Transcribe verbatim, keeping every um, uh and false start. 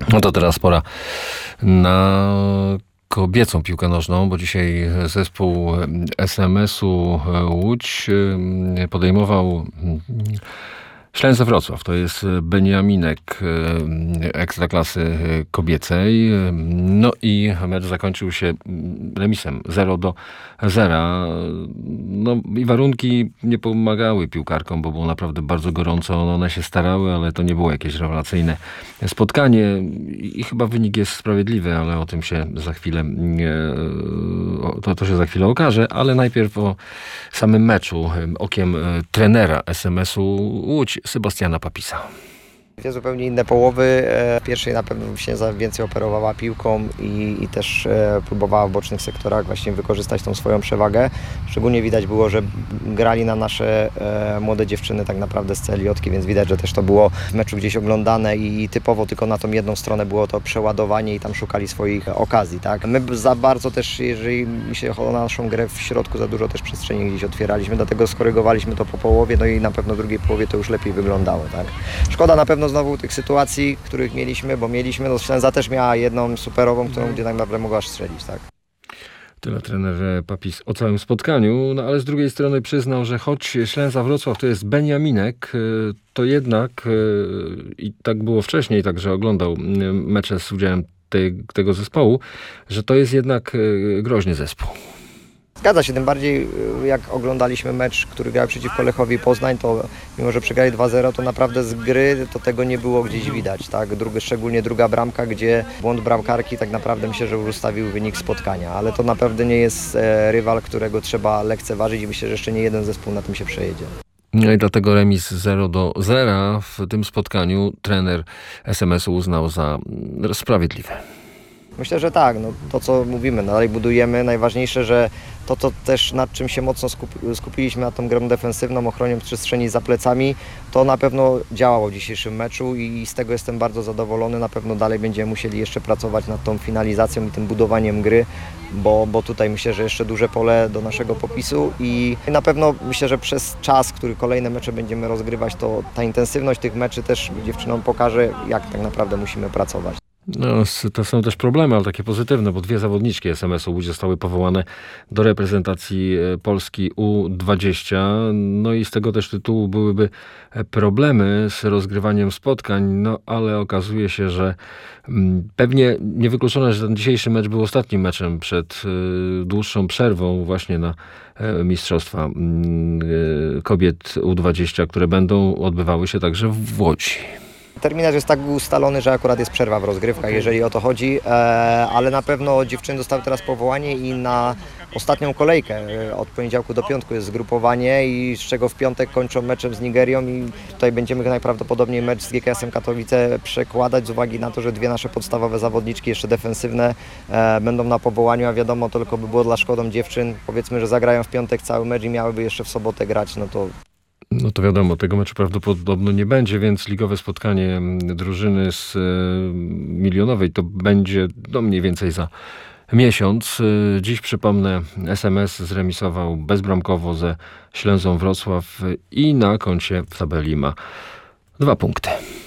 No to teraz pora na kobiecą piłkę nożną, bo dzisiaj zespół es em esu Łódź podejmował Ślęzę Wrocław. To jest beniaminek ekstraklasy kobiecej. No i mecz zakończył się remisem zero do zera. No i warunki nie pomagały piłkarkom, bo było naprawdę bardzo gorąco. One się starały, ale to nie było jakieś rewelacyjne spotkanie. I chyba wynik jest sprawiedliwy, ale o tym się za chwilę to, to się za chwilę okaże. Ale najpierw o samym meczu okiem trenera es em esu Łódź, Sebastiana Papisa. Dwie zupełnie inne połowy. W pierwszej na pewno Ślęza więcej operowała piłką i, i też próbowała w bocznych sektorach właśnie wykorzystać tą swoją przewagę. Szczególnie widać było, że grali na nasze e, młode dziewczyny tak naprawdę z celiotki, więc widać, że też to było w meczu gdzieś oglądane i typowo tylko na tą jedną stronę było to przeładowanie i tam szukali swoich okazji. Tak? My za bardzo też, jeżeli myślę o naszą grę w środku, za dużo też przestrzeni gdzieś otwieraliśmy, dlatego skorygowaliśmy to po połowie, no i na pewno w drugiej połowie to już lepiej wyglądało. Tak? Szkoda na pewno znowu tych sytuacji, których mieliśmy, bo mieliśmy, no Ślęza też miała jedną superową, którą gdzie tak naprawdę mogła strzelić, tak. Tyle trener Papis o całym spotkaniu, no ale z drugiej strony przyznał, że choć Ślęza Wrocław to jest beniaminek, to jednak i tak było wcześniej, także oglądał mecze z udziałem tej, tego zespołu, że to jest jednak groźny zespół. Zgadza się, tym bardziej jak oglądaliśmy mecz, który grał przeciwko Lechowi Poznań, to mimo, że przegrali dwa zero, to naprawdę z gry to tego nie było gdzieś widać. Tak? Drugi, szczególnie druga bramka, gdzie błąd bramkarki tak naprawdę myślę, że już ustawił wynik spotkania, ale to naprawdę nie jest e, rywal, którego trzeba lekceważyć i myślę, że jeszcze nie jeden zespół na tym się przejedzie. No i dlatego remis zero do zera w tym spotkaniu trener es em esu uznał za sprawiedliwe. Myślę, że tak. No, to, co mówimy, dalej budujemy. Najważniejsze, że to, to też nad czym się mocno skupi- skupiliśmy, nad tą grą defensywną, ochronią przestrzeni za plecami, to na pewno działało w dzisiejszym meczu i z tego jestem bardzo zadowolony. Na pewno dalej będziemy musieli jeszcze pracować nad tą finalizacją i tym budowaniem gry, bo, bo tutaj myślę, że jeszcze duże pole do naszego popisu i na pewno myślę, że przez czas, który kolejne mecze będziemy rozgrywać, to ta intensywność tych meczy też dziewczynom pokaże, jak tak naprawdę musimy pracować. No, to są też problemy, ale takie pozytywne, bo dwie zawodniczki es em esu Łódź zostały powołane do reprezentacji Polski U dwadzieścia. No i z tego też tytułu byłyby problemy z rozgrywaniem spotkań, no ale okazuje się, że pewnie niewykluczone, że ten dzisiejszy mecz był ostatnim meczem przed dłuższą przerwą właśnie na mistrzostwa kobiet U dwadzieścia, które będą odbywały się także w Łodzi. Terminarz jest tak ustalony, że akurat jest przerwa w rozgrywkach, okay. Jeżeli o to chodzi, e, ale na pewno dziewczyny dostały teraz powołanie i na ostatnią kolejkę od poniedziałku do piątku jest zgrupowanie i z czego w piątek kończą meczem z Nigerią i tutaj będziemy najprawdopodobniej mecz z G K S-em Katowice przekładać z uwagi na to, że dwie nasze podstawowe zawodniczki, jeszcze defensywne, e, będą na powołaniu, a wiadomo, to tylko by było dla szkodą dziewczyn. Powiedzmy, że zagrają w piątek cały mecz i miałyby jeszcze w sobotę grać, no to No to wiadomo, tego meczu prawdopodobnie nie będzie, więc ligowe spotkanie drużyny z milionowej to będzie no mniej więcej za miesiąc. Dziś przypomnę, es em es zremisował bezbramkowo ze Ślęzą Wrocław i na koncie w tabeli ma dwa punkty.